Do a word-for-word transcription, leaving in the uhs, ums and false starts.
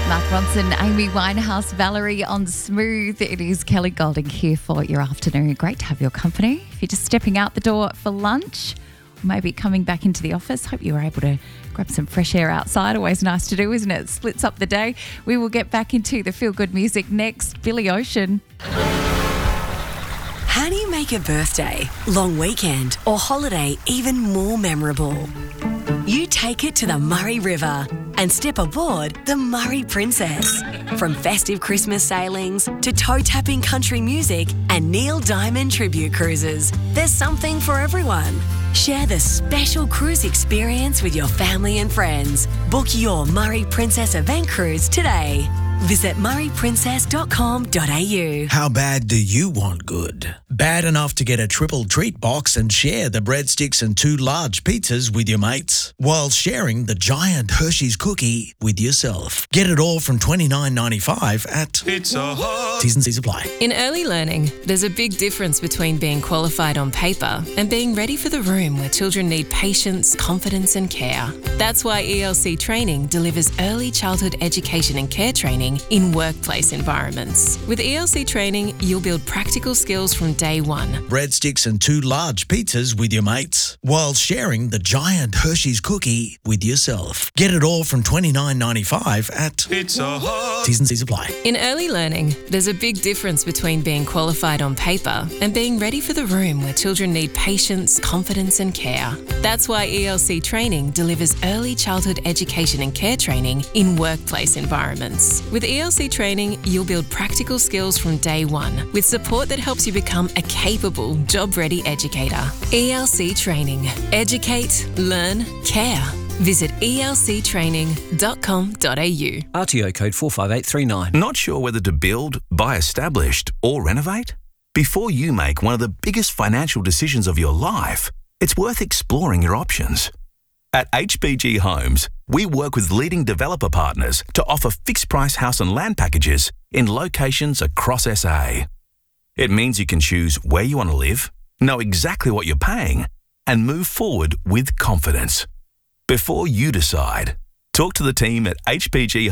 Mark Ronson, Amy Winehouse, Valerie on Smooth. It is Kelly Golding here for your afternoon. Great to have your company. If you're just stepping out the door for lunch, or maybe coming back into the office, hope you were able to grab some fresh air outside. Always nice to do, isn't it? Splits up the day. We will get back into the feel-good music next. Billy Ocean. How do you make a birthday, long weekend or holiday even more memorable? You take it to the Murray River and step aboard the Murray Princess. From festive Christmas sailings to toe-tapping country music and Neil Diamond tribute cruises, there's something for everyone. Share the special cruise experience with your family and friends. Book your Murray Princess event cruise today. Visit murray princess dot com dot a u. How bad do you want good? Bad enough to get a triple treat box and share the breadsticks and two large pizzas with your mates, while sharing the giant Hershey's cookie with yourself. Get it all from twenty-nine ninety-five at Pizza Hut. T's and C's apply. In early learning, there's a big difference between being qualified on paper and being ready for the room where children need patience, confidence and care. That's why E L C Training delivers early childhood education and care training in workplace environments. With E L C Training, you'll build practical skills from day one. Breadsticks and two large pizzas with your mates, while sharing the giant Hershey's cookie with yourself. Get it all from twenty-nine ninety-five at Pizza Hut. T's and C's apply. In early learning, there's a big difference between being qualified on paper and being ready for the room where children need patience, confidence and care. That's why E L C Training delivers early childhood education and care training in workplace environments. With E L C Training, you'll build practical skills from day one with support that helps you become a capable, job-ready educator. E L C Training. Educate, learn, care. Visit e l c training dot com dot a u. R T O code four five eight three nine. Not sure whether to build, buy established, or renovate? Before you make one of the biggest financial decisions of your life, it's worth exploring your options. At H B G Homes, we work with leading developer partners to offer fixed-price house and land packages in locations across S A. It means you can choose where you want to live, know exactly what you're paying, and move forward with confidence. Before you decide, talk to the team at H B G